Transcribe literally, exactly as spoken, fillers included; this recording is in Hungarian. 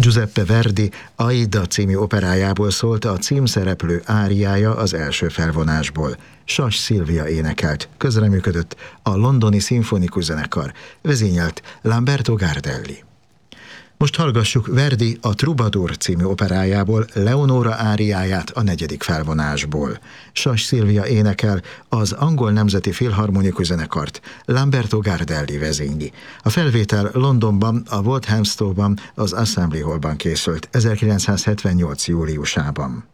Giuseppe Verdi Aida című operájából szólt a címszereplő áriája az első felvonásból. Sas Szilvia énekelt, közreműködött a Londoni Szimfonikus Zenekar, vezényelt Lamberto Gardelli. Most hallgassuk Verdi a Troubadour című operájából Leonora áriáját a negyedik felvonásból. Sas Szilvia énekel, az Angol Nemzeti Filharmonikus Zenekart Lamberto Gardelli vezényli. A felvétel Londonban, a Walthamstow-ban, az Assembly Hallban készült ezerkilencszázhetvennyolc júliusában.